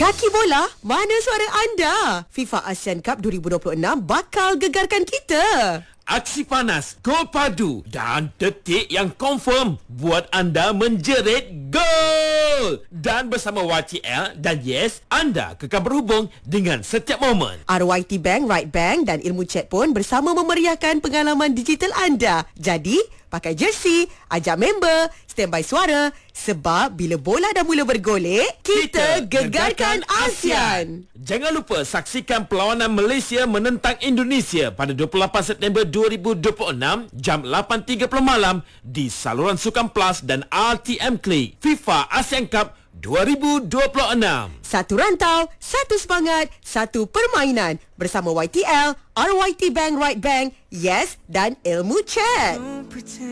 Laki bola, mana suara anda? FIFA Asian Cup 2026 bakal gegarkan kita. Aksi panas, gol padu dan detik yang confirm buat anda menjerit gol. Dan bersama YTL dan Yes, anda kekal berhubung dengan setiap momen. RYT Bank, Right Bank dan Ilmu Chat pun bersama memeriahkan pengalaman digital anda. Jadi, pakai jersey, ajak member, standby suara. Sebab bila bola dah mula bergolek, kita gegarkan ASEAN. Jangan lupa saksikan perlawanan Malaysia menentang Indonesia pada 28 September 2026 jam 8.30 malam di saluran Sukan Plus dan RTM Klik. FIFA Asian Cup 2026. Satu rantau, satu semangat, satu permainan. Bersama YTL, RYT Bank, Right Bank, Yes dan Ilmu Chat.